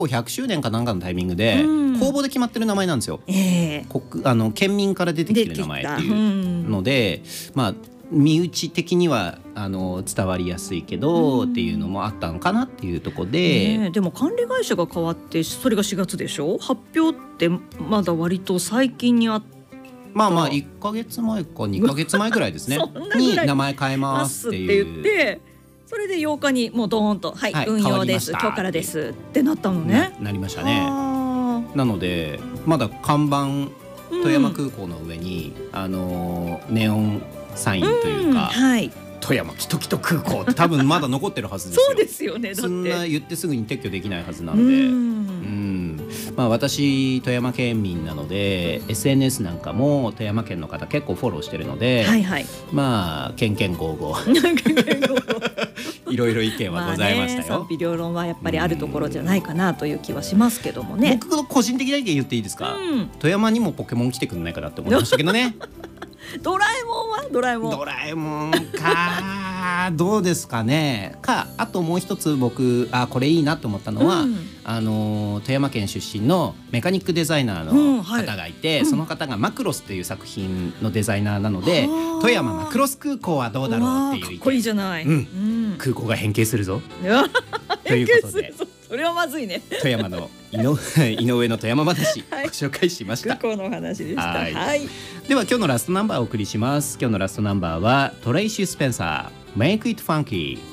100周年かなんかのタイミングで公募で決まってる名前なんですよ。県民から出てきてる名前っていうので、まあ身内的には伝わりやすいけどっていうのもあったのかなっていうところで、 でも管理会社が変わってそれが4月でしょ。発表ってまだ割と最近にあって、 まあ1ヶ月前か2ヶ月前ぐらいですねに名前変えますって言って、 それで8日にもうドーンとはい、運用です、今日からですってなったのね。 なりましたね。なのでまだ看板富山空港の上にネオンサインというか、富山キトキト空港って多分まだ残ってるはずですよ。 そうですよね。だってそんな言ってすぐに撤去できないはずなので、まあ私富山県民なので SNS なんかも富山県の方結構フォローしてるので、まあけんけんごうごういろいろ意見はございましたよ。 賛否両論はやっぱりあるところじゃないかなという気はしますけどもね。 僕の個人的な意見言っていいですか。富山にもポケモン来てくんないかなって思いましたけどね。 ドラえもんはドラえもんかどうですかね。あともう一つ僕これいいなと思ったのは、富山県出身のメカニックデザイナーの方がいて、その方がマクロスという作品のデザイナーなので、富山マクロス空港はどうだろうっていう意見。 かっこいいじゃない。 空港が変形するぞということで、それはまずいね。 富山の井上の富山話ご紹介しました。 空港の話でした。 では今日のラストナンバーをお送りします。今日のラストナンバーはトレイシー・スペンサー Make It Funky。